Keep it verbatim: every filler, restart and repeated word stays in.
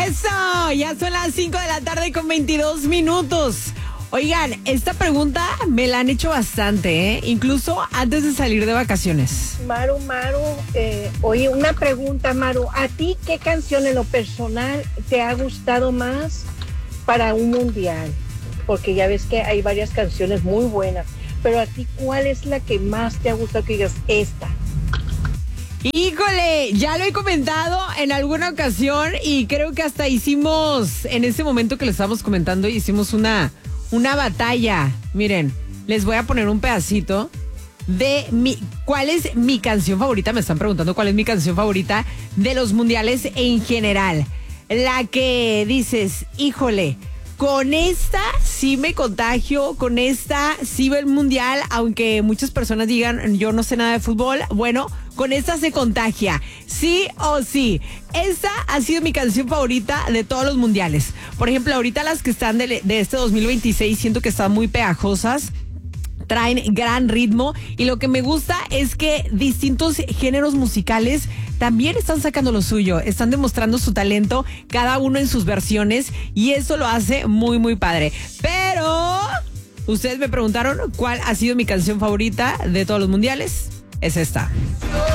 Eso, ya son las cinco de la tarde con veintidós minutos. Oigan, esta pregunta me la han hecho bastante, ¿eh? Incluso antes de salir de vacaciones. Maru, Maru, eh, oye, una pregunta, Maru. ¿A ti qué canción en lo personal te ha gustado más para un mundial? Porque ya ves que hay varias canciones muy buenas. Pero a ti, ¿cuál es la que más te ha gustado que digas esta? Híjole, ya lo he comentado en alguna ocasión y creo que hasta hicimos, en ese momento que lo estábamos comentando, hicimos una, una batalla. Miren, les voy a poner un pedacito de mi, ¿cuál es mi canción favorita? Me están preguntando cuál es mi canción favorita de los mundiales en general. La que dices, híjole, con esta sí me contagio, con esta sí veo el mundial, aunque muchas personas digan, yo no sé nada de fútbol. Bueno, con esta se contagia, sí o sí. Esta ha sido mi canción favorita de todos los mundiales. Por ejemplo, ahorita las que están de, de este dos mil veintiséis siento que están muy pegajosas. Traen gran ritmo y lo que me gusta es que distintos géneros musicales también están sacando lo suyo, están demostrando su talento, cada uno en sus versiones, y eso lo hace muy muy padre. Pero ustedes me preguntaron cuál ha sido mi canción favorita de todos los mundiales. Es esta.